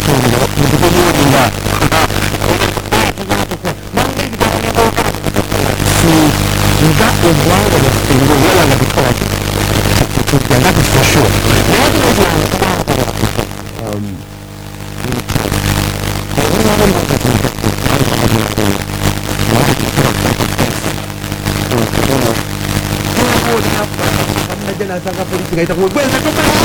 You got the wrong of this thing, you realize that because yeah, that is for sure. The other reason I'm about Nandiyan nasa kapolitika ito. Well,